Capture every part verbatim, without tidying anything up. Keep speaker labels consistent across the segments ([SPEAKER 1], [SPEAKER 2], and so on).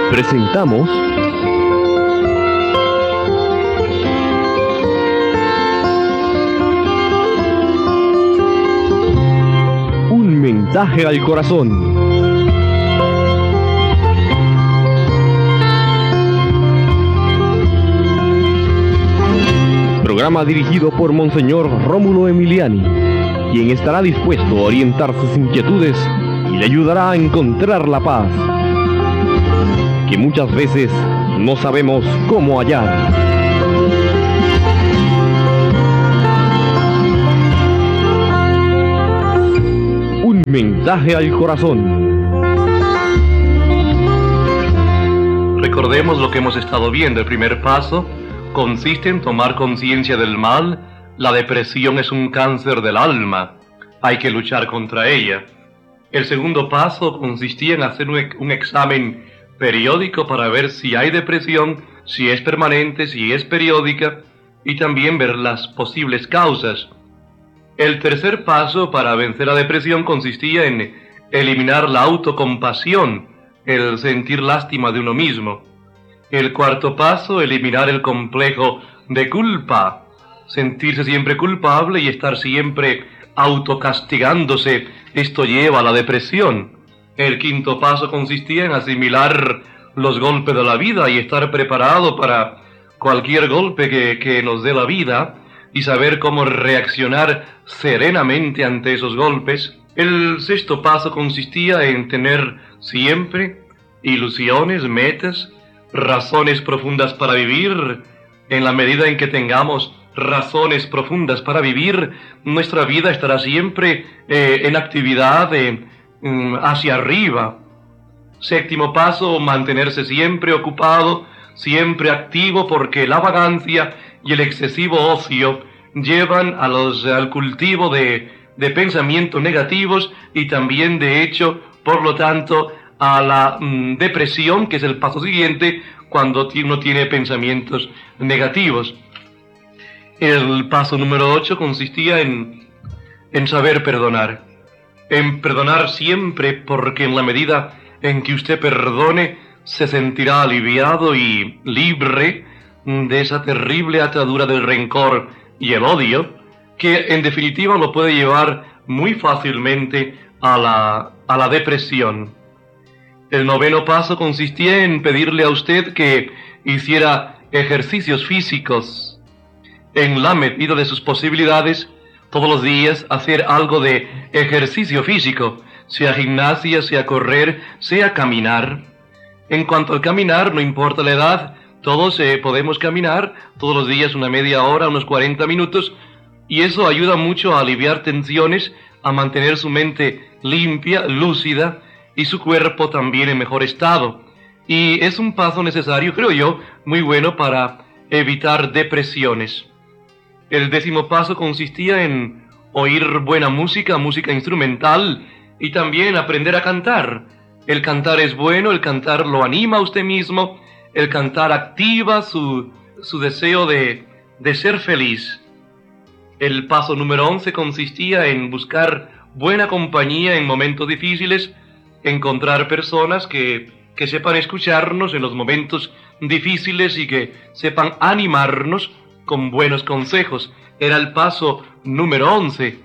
[SPEAKER 1] Presentamos Un mensaje al corazón. Programa dirigido por Monseñor Rómulo Emiliani, quien estará dispuesto a orientar sus inquietudes y le ayudará a encontrar la paz que muchas veces no sabemos cómo hallar. Un mensaje al corazón.
[SPEAKER 2] Recordemos lo que hemos estado viendo. El primer paso consiste en tomar conciencia del mal. La depresión es un cáncer del alma. Hay que luchar contra ella. El segundo paso consistía en hacer un, un examen periódico para ver si hay depresión, si es permanente, si es periódica, y también ver las posibles causas. El tercer paso para vencer la depresión consistía en eliminar la autocompasión, el sentir lástima de uno mismo. El cuarto paso, eliminar el complejo de culpa, sentirse siempre culpable y estar siempre autocastigándose. Esto lleva a la depresión. El quinto paso consistía en asimilar los golpes de la vida y estar preparado para cualquier golpe que, que nos dé la vida y saber cómo reaccionar serenamente ante esos golpes. El sexto paso consistía en tener siempre ilusiones, metas, razones profundas para vivir. En la medida en que tengamos razones profundas para vivir, nuestra vida estará siempre eh, en actividad de, mm, hacia arriba. Séptimo paso, mantenerse siempre ocupado, siempre activo, porque la vagancia y el excesivo ocio llevan a los, al cultivo de, de pensamientos negativos y también, de hecho, por lo tanto, a la mm, depresión, que es el paso siguiente cuando uno tiene pensamientos negativos. El paso número ocho consistía en, en saber perdonar, en perdonar siempre, porque en la medida en que usted perdone, se sentirá aliviado y libre de esa terrible atadura del rencor y el odio, que en definitiva lo puede llevar muy fácilmente a la, a la depresión. El noveno paso consistía en pedirle a usted que hiciera ejercicios físicos. En la medida de sus posibilidades, todos los días hacer algo de ejercicio físico, sea gimnasia, sea correr, sea caminar. En cuanto al caminar, no importa la edad, todos eh, podemos caminar todos los días una media hora, unos cuarenta minutos, y eso ayuda mucho a aliviar tensiones, a mantener su mente limpia, lúcida, y su cuerpo también en mejor estado. Y es un paso necesario, creo yo, muy bueno para evitar depresiones. El décimo paso consistía en oír buena música, música instrumental, y también aprender a cantar. El cantar es bueno, el cantar lo anima a usted mismo, el cantar activa su, su deseo de, de ser feliz. El paso número once consistía en buscar buena compañía en momentos difíciles, encontrar personas que, que sepan escucharnos en los momentos difíciles y que sepan animarnos con buenos consejos. Era el paso número once.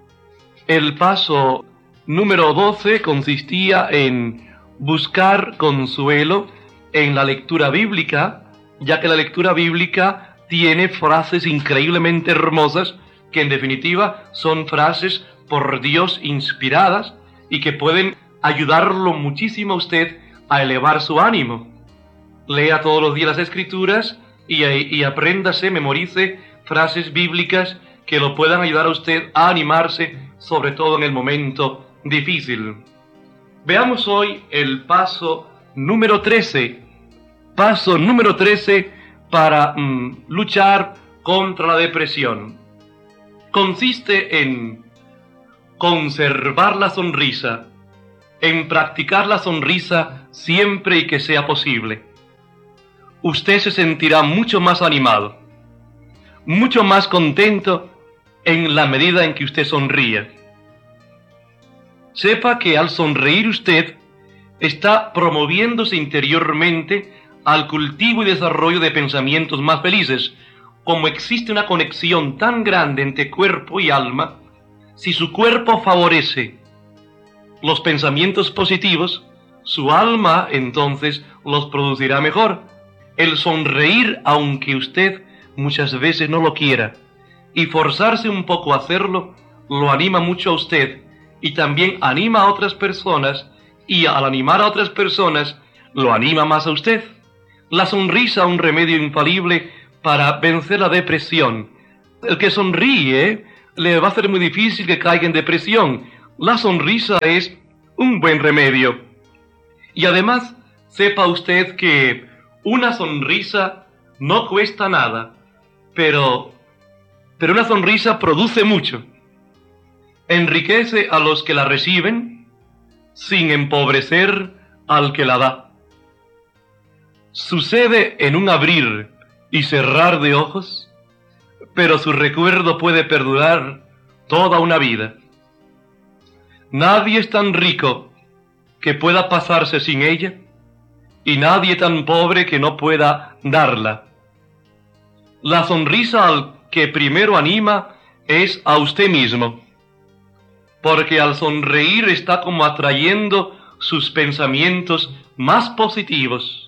[SPEAKER 2] El paso número doce consistía en buscar consuelo en la lectura bíblica, ya que la lectura bíblica tiene frases increíblemente hermosas, que en definitiva son frases por Dios inspiradas y que pueden ayudarlo muchísimo a usted a elevar su ánimo. Lea todos los días las Escrituras y, y apréndase, memorice frases bíblicas que lo puedan ayudar a usted a animarse, sobre todo en el momento difícil. Veamos hoy el paso número trece. Paso número trece para mm, luchar contra la depresión. Consiste en conservar la sonrisa, en practicar la sonrisa siempre y que sea posible. Usted se sentirá mucho más animado, mucho más contento en la medida en que usted sonría. Sepa que al sonreír usted está promoviéndose interiormente al cultivo y desarrollo de pensamientos más felices. Como existe una conexión tan grande entre cuerpo y alma, si su cuerpo favorece los pensamientos positivos, su alma entonces los producirá mejor. El sonreír, aunque usted muchas veces no lo quiera, y forzarse un poco a hacerlo, lo anima mucho a usted, y también anima a otras personas, y al animar a otras personas, lo anima más a usted. La sonrisa, un remedio infalible para vencer la depresión. El que sonríe le va a ser muy difícil que caiga en depresión. La sonrisa es un buen remedio. Y además, sepa usted que una sonrisa no cuesta nada, pero, pero una sonrisa produce mucho. Enriquece a los que la reciben sin empobrecer al que la da. Sucede en un abrir y cerrar de ojos, pero su recuerdo puede perdurar toda una vida. Nadie es tan rico que pueda pasarse sin ella, y nadie tan pobre que no pueda darla. La sonrisa al que primero anima es a usted mismo, porque al sonreír está como atrayendo sus pensamientos más positivos,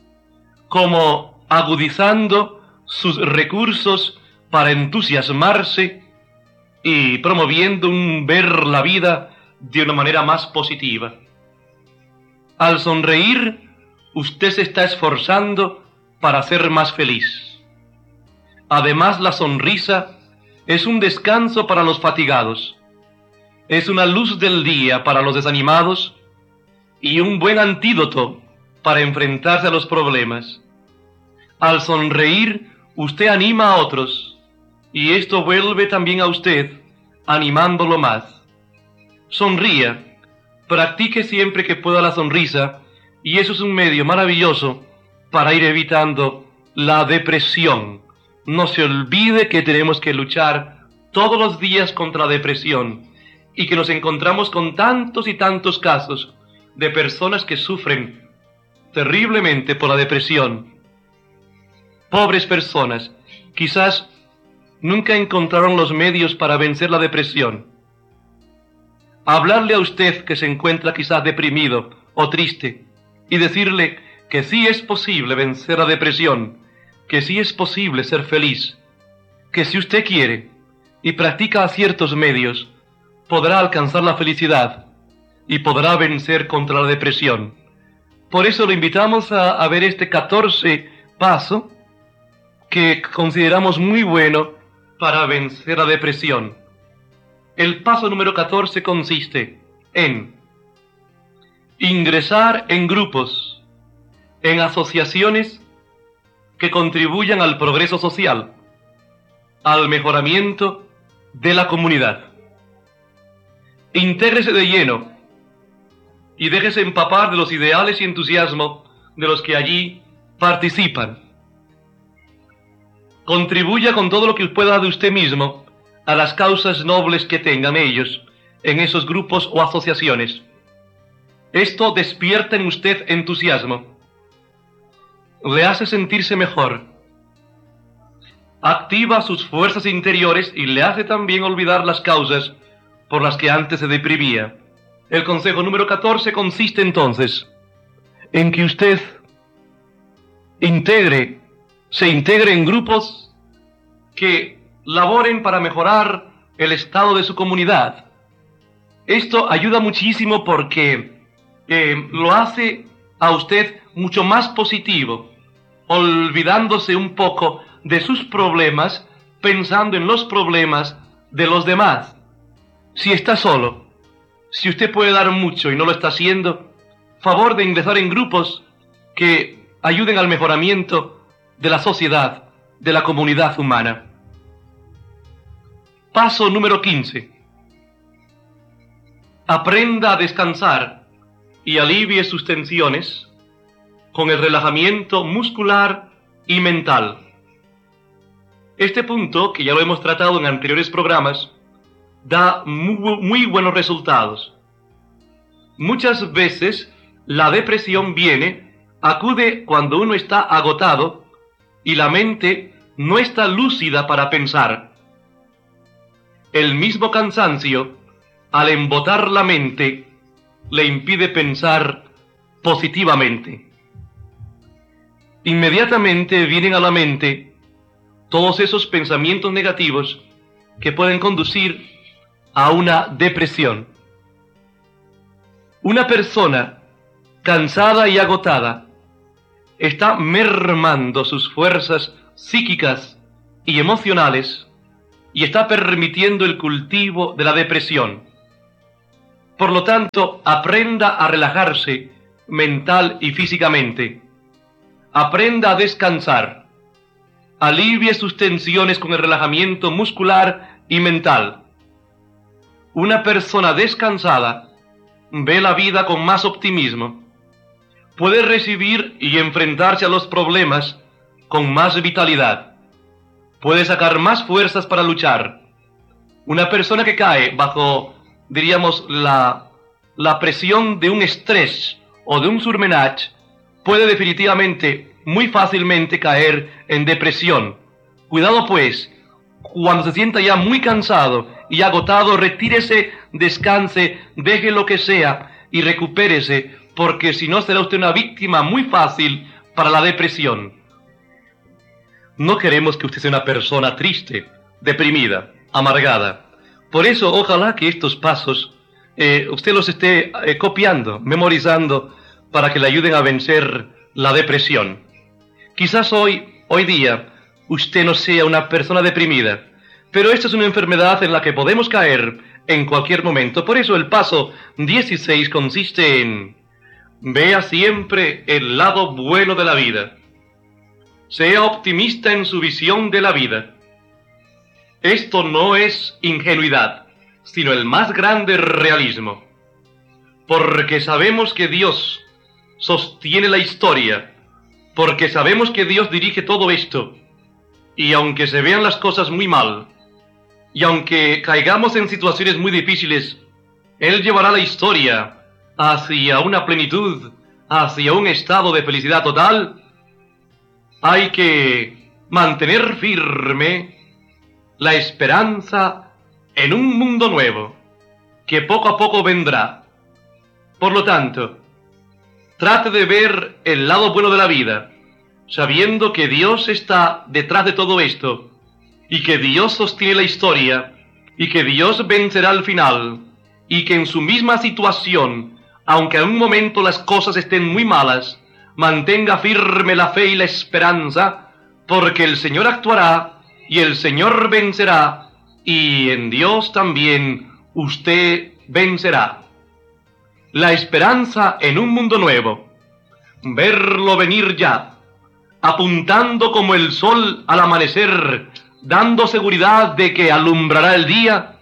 [SPEAKER 2] como agudizando sus recursos para entusiasmarse y promoviendo un ver la vida de una manera más positiva. Al sonreír, usted se está esforzando para ser más feliz. Además, la sonrisa es un descanso para los fatigados, es una luz del día para los desanimados y un buen antídoto para enfrentarse a los problemas. Al sonreír, usted anima a otros, y esto vuelve también a usted, animándolo más. Sonría, practique siempre que pueda la sonrisa, y eso es un medio maravilloso para ir evitando la depresión. No se olvide que tenemos que luchar todos los días contra la depresión, y que nos encontramos con tantos y tantos casos de personas que sufren terriblemente por la depresión. Pobres personas, quizás nunca encontraron los medios para vencer la depresión. Hablarle a usted que se encuentra quizás deprimido o triste y decirle que sí es posible vencer la depresión, que sí es posible ser feliz, que si usted quiere y practica ciertos medios, podrá alcanzar la felicidad y podrá vencer contra la depresión. Por eso lo invitamos a, a ver este catorce paso que consideramos muy bueno para vencer la depresión. El paso número catorce consiste en ingresar en grupos, en asociaciones que contribuyan al progreso social, al mejoramiento de la comunidad. Intégrese de lleno y déjese empapar de los ideales y entusiasmo de los que allí participan. Contribuya con todo lo que pueda de usted mismo a las causas nobles que tengan ellos en esos grupos o asociaciones. Esto despierta en usted entusiasmo, le hace sentirse mejor, activa sus fuerzas interiores y le hace también olvidar las causas por las que antes se deprimía. El consejo número catorce consiste entonces en que usted integre, se integre en grupos que laboren para mejorar el estado de su comunidad. Esto ayuda muchísimo porque eh, lo hace a usted mucho más positivo, olvidándose un poco de sus problemas, pensando en los problemas de los demás. Si está solo, si usted puede dar mucho y no lo está haciendo, favor de ingresar en grupos que ayuden al mejoramiento de la sociedad, de la comunidad humana. Paso número quince. Aprenda a descansar y alivie sus tensiones con el relajamiento muscular y mental. Este punto, que ya lo hemos tratado en anteriores programas, da muy, muy buenos resultados. Muchas veces La depresión viene, acude cuando uno está agotado y la mente no está lúcida para pensar. El mismo cansancio, al embotar la mente, le impide pensar positivamente. Inmediatamente vienen a la mente todos esos pensamientos negativos que pueden conducir a una depresión. Una persona cansada y agotada está mermando sus fuerzas psíquicas y emocionales y está permitiendo el cultivo de la depresión. Por lo tanto, aprenda a relajarse mental y físicamente. Aprenda a descansar. Alivie sus tensiones con el relajamiento muscular y mental. Una persona descansada ve la vida con más optimismo. Puede recibir y enfrentarse a los problemas con más vitalidad. Puede sacar más fuerzas para luchar. Una persona que cae bajo, diríamos, la, la presión de un estrés o de un surmenage, puede definitivamente, muy fácilmente caer en depresión. Cuidado pues, cuando se sienta ya muy cansado y agotado, retírese, descanse, deje lo que sea y recupérese, porque si no será usted una víctima muy fácil para la depresión. No queremos que usted sea una persona triste, deprimida, amargada. Por eso, ojalá que estos pasos eh, usted los esté eh, copiando, memorizando, para que le ayuden a vencer la depresión. Quizás hoy, hoy día, usted no sea una persona deprimida, pero esta es una enfermedad en la que podemos caer en cualquier momento. Por eso el paso dieciséis consiste en: vea siempre el lado bueno de la vida. Sea optimista en su visión de la vida. Esto no es ingenuidad, sino el más grande realismo. Porque sabemos que Dios sostiene la historia, porque sabemos que Dios dirige todo esto, y aunque se vean las cosas muy mal, y aunque caigamos en situaciones muy difíciles, Él llevará la historia hacia una plenitud, hacia un estado de felicidad total. Hay que mantener firme la esperanza en un mundo nuevo, que poco a poco vendrá. Por lo tanto, trate de ver el lado bueno de la vida, sabiendo que Dios está detrás de todo esto, y que Dios sostiene la historia, y que Dios vencerá al final, y que en su misma situación, aunque en un momento las cosas estén muy malas, mantenga firme la fe y la esperanza, porque el Señor actuará, y el Señor vencerá, y en Dios también usted vencerá. La esperanza en un mundo nuevo, verlo venir ya, apuntando como el sol al amanecer, dando seguridad de que alumbrará el día.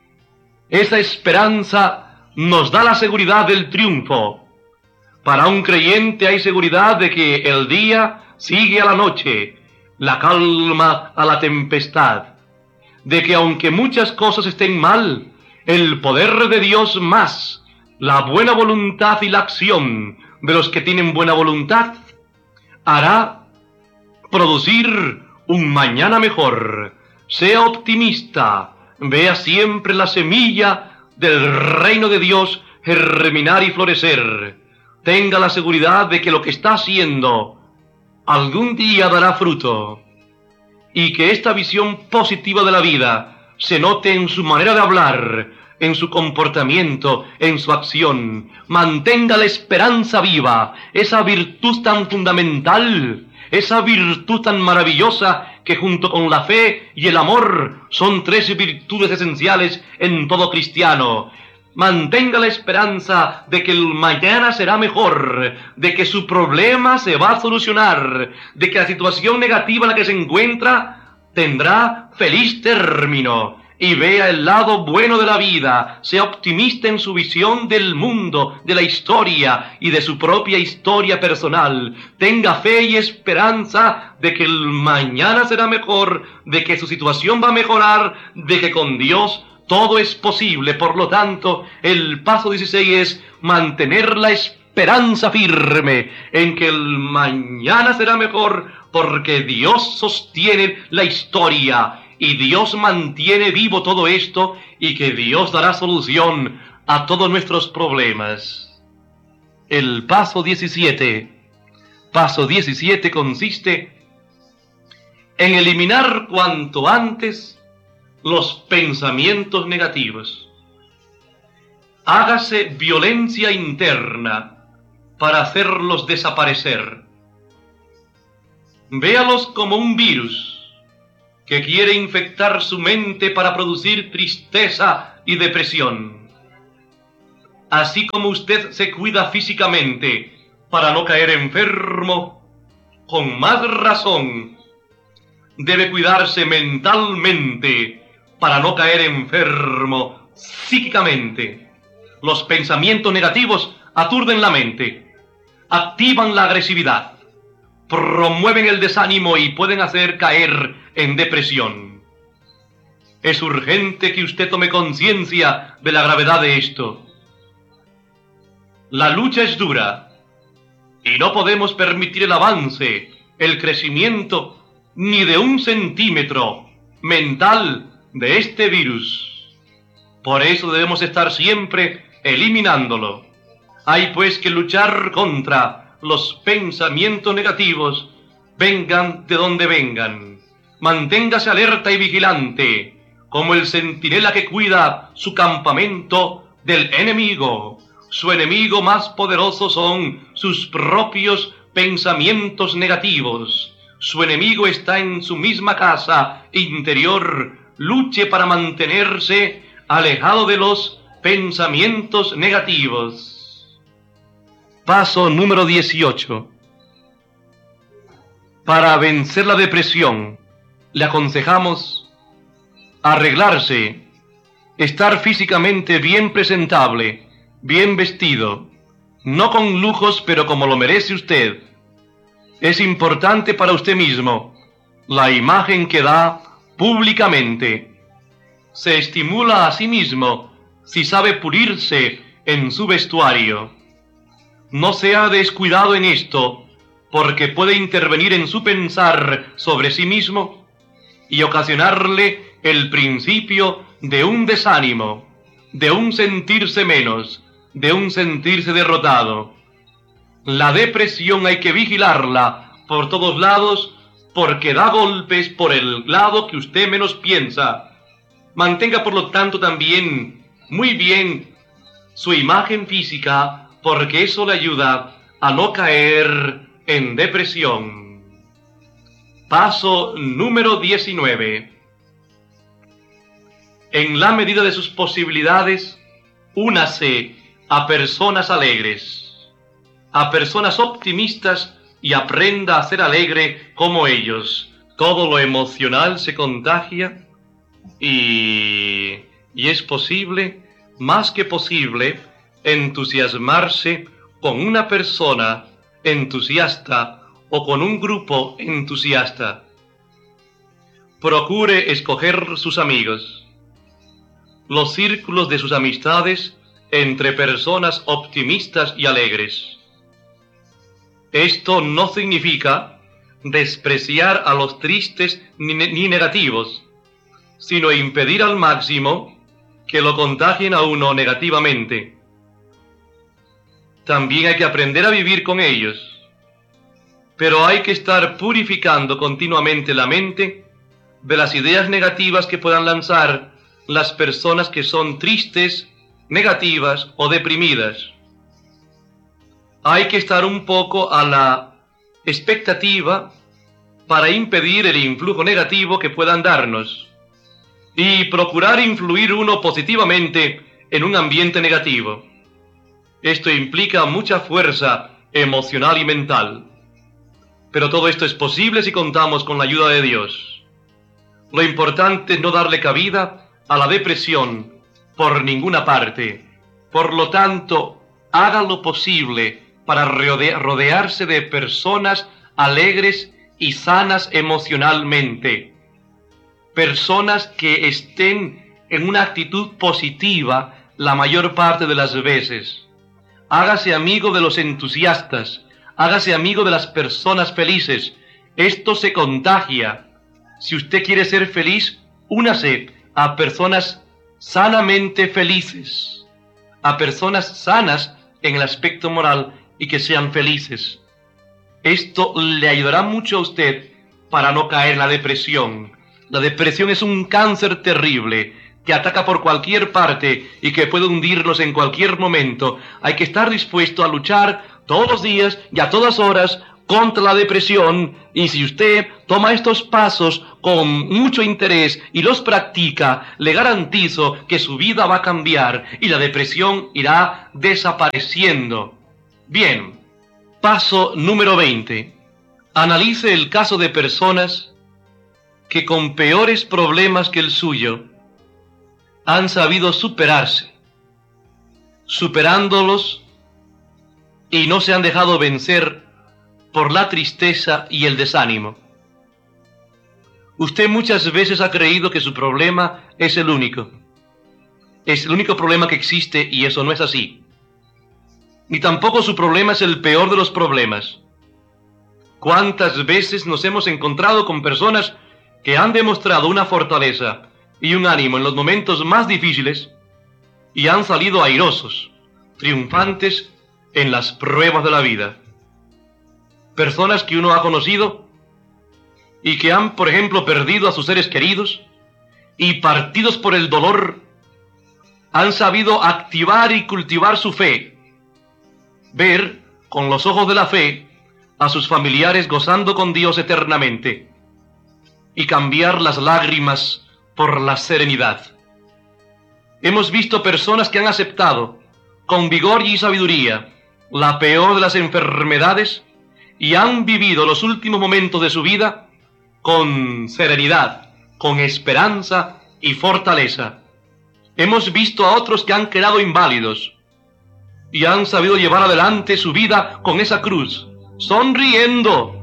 [SPEAKER 2] Esa esperanza nos da la seguridad del triunfo. Para un creyente hay seguridad de que el día sigue a la noche, la calma a la tempestad, de que aunque muchas cosas estén mal, el poder de Dios más, la buena voluntad y la acción de los que tienen buena voluntad, hará producir un mañana mejor. Sea optimista, vea siempre la semilla del reino de Dios germinar y florecer. Tenga la seguridad de que lo que está haciendo algún día dará fruto, y que esta visión positiva de la vida se note en su manera de hablar, en su comportamiento, en su acción. Mantenga la esperanza viva, esa virtud tan fundamental, esa virtud tan maravillosa que junto con la fe y el amor son tres virtudes esenciales en todo cristiano. Mantenga la esperanza de que el mañana será mejor, de que su problema se va a solucionar, de que la situación negativa en la que se encuentra tendrá feliz término. Y vea el lado bueno de la vida, sea optimista en su visión del mundo, de la historia y de su propia historia personal. Tenga fe y esperanza de que el mañana será mejor, de que su situación va a mejorar, de que con Dios todo es posible. Por lo tanto, el paso dieciséis es mantener la esperanza esperanza firme en que el mañana será mejor, porque Dios sostiene la historia y Dios mantiene vivo todo esto, y que Dios dará solución a todos nuestros problemas. El paso diecisiete. Paso diecisiete consiste en eliminar cuanto antes los pensamientos negativos. Hágase violencia interna para hacerlos desaparecer. Véalos como un virus que quiere infectar su mente para producir tristeza y depresión. Así como usted se cuida físicamente para no caer enfermo, con más razón debe cuidarse mentalmente para no caer enfermo psíquicamente. Los pensamientos negativos aturden la mente, activan la agresividad, promueven el desánimo y pueden hacer caer en depresión. Es urgente que usted tome conciencia de la gravedad de esto. La lucha es dura y no podemos permitir el avance, el crecimiento, ni de un centímetro mental de este virus. Por eso debemos estar siempre eliminándolo. Hay pues que luchar contra los pensamientos negativos, vengan de donde vengan. Manténgase alerta y vigilante, como el centinela que cuida su campamento del enemigo. Su enemigo más poderoso son sus propios pensamientos negativos. Su enemigo está en su misma casa interior. Luche para mantenerse alejado de los pensamientos negativos. Paso número dieciocho. Para vencer la depresión, le aconsejamos arreglarse, estar físicamente bien presentable, bien vestido, no con lujos, pero como lo merece usted. Es importante para usted mismo la imagen que da públicamente. Se estimula a sí mismo si sabe pulirse en su vestuario. No sea descuidado en esto, porque puede intervenir en su pensar sobre sí mismo y ocasionarle el principio de un desánimo, de un sentirse menos, de un sentirse derrotado. La depresión hay que vigilarla por todos lados, porque da golpes por el lado que usted menos piensa. Mantenga por lo tanto también muy bien su imagen física, porque eso le ayuda a no caer en depresión. Paso número diecinueve. En la medida de sus posibilidades, únase a personas alegres, a personas optimistas, y aprenda a ser alegre como ellos. Todo lo emocional se contagia y, y es posible, más que posible, entusiasmarse con una persona entusiasta o con un grupo entusiasta. Procure escoger sus amigos, los círculos de sus amistades entre personas optimistas y alegres. Esto no significa despreciar a los tristes ni, ni negativos, sino impedir al máximo que lo contagien a uno negativamente. También hay que aprender a vivir con ellos, pero hay que estar purificando continuamente la mente de las ideas negativas que puedan lanzar las personas que son tristes, negativas o deprimidas. Hay que estar un poco a la expectativa para impedir el influjo negativo que puedan darnos y procurar influir uno positivamente en un ambiente negativo. Esto implica mucha fuerza emocional y mental, pero todo esto es posible si contamos con la ayuda de Dios. Lo importante es no darle cabida a la depresión por ninguna parte. Por lo tanto, haga lo posible para rodea- rodearse de personas alegres y sanas emocionalmente. Personas que estén en una actitud positiva la mayor parte de las veces. Hágase amigo de los entusiastas, hágase amigo de las personas felices. Esto se contagia. Si usted quiere ser feliz, únase a personas sanamente felices, a personas sanas en el aspecto moral y que sean felices. Esto le ayudará mucho a usted para no caer en la depresión. La depresión es un cáncer terrible que ataca por cualquier parte y que puede hundirnos en cualquier momento. Hay que estar dispuesto a luchar todos los días y a todas horas contra la depresión, y si usted toma estos pasos con mucho interés y los practica, le garantizo que su vida va a cambiar y la depresión irá desapareciendo. Bien, paso número veinte. Analice el caso de personas que con peores problemas que el suyo han sabido superarse, superándolos y no se han dejado vencer por la tristeza y el desánimo. Usted muchas veces ha creído que su problema es el único. Es el único problema que existe y eso no es así. Ni tampoco su problema es el peor de los problemas. ¿Cuántas veces nos hemos encontrado con personas que han demostrado una fortaleza y un ánimo en los momentos más difíciles y han salido airosos, triunfantes en las pruebas de la vida? Personas que uno ha conocido y que han, por ejemplo, perdido a sus seres queridos y partidos por el dolor, han sabido activar y cultivar su fe, ver con los ojos de la fe a sus familiares gozando con Dios eternamente y cambiar las lágrimas por la serenidad. Hemos visto personas que han aceptado con vigor y sabiduría la peor de las enfermedades y han vivido los últimos momentos de su vida con serenidad, con esperanza y fortaleza. Hemos visto a otros que han quedado inválidos y han sabido llevar adelante su vida con esa cruz, sonriendo.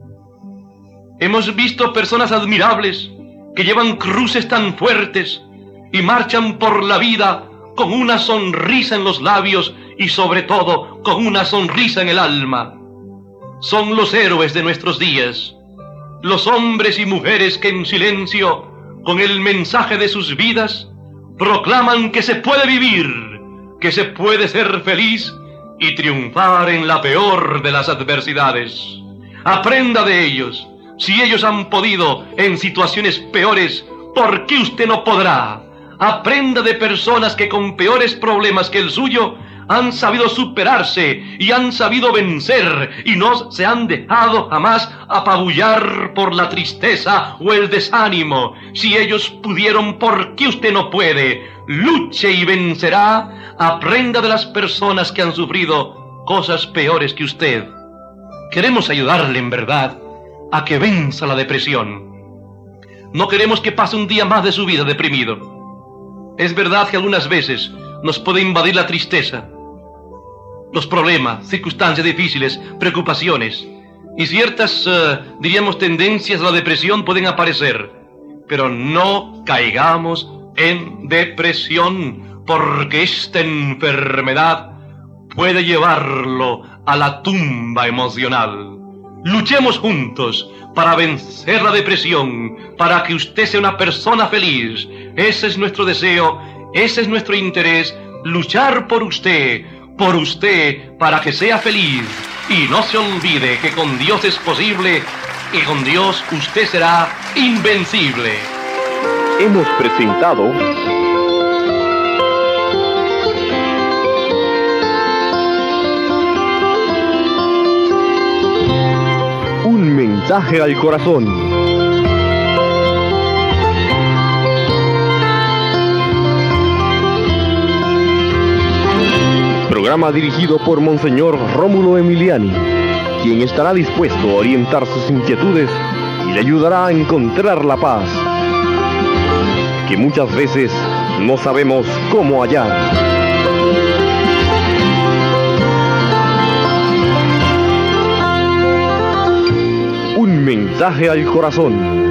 [SPEAKER 2] Hemos visto personas admirables que llevan cruces tan fuertes y marchan por la vida con una sonrisa en los labios y sobre todo con una sonrisa en el alma. Son los héroes de nuestros días, los hombres y mujeres que en silencio, con el mensaje de sus vidas, proclaman que se puede vivir, que se puede ser feliz y triunfar en la peor de las adversidades. Aprenda de ellos. Si ellos han podido en situaciones peores, ¿por qué usted no podrá? Aprenda de personas que con peores problemas que el suyo han sabido superarse y han sabido vencer y no se han dejado jamás apabullar por la tristeza o el desánimo. Si ellos pudieron, ¿por qué usted no puede? Luche y vencerá. Aprenda de las personas que han sufrido cosas peores que usted. Queremos ayudarle en verdad a que venza la depresión. No queremos que pase un día más de su vida deprimido. Es verdad que algunas veces nos puede invadir la tristeza, los problemas, circunstancias difíciles, preocupaciones, y ciertas, uh, diríamos, tendencias a la depresión pueden aparecer, pero no caigamos en depresión, porque esta enfermedad puede llevarlo a la tumba emocional. Luchemos juntos para vencer la depresión, para que usted sea una persona feliz. Ese es nuestro deseo, ese es nuestro interés, luchar por usted, por usted, para que sea feliz. Y no se olvide que con Dios es posible y con Dios usted será invencible.
[SPEAKER 1] Hemos presentado Un mensaje al corazón. Programa dirigido por Monseñor Rómulo Emiliani, quien estará dispuesto a orientar sus inquietudes y le ayudará a encontrar la paz, que muchas veces no sabemos cómo hallar. Un mensaje al corazón.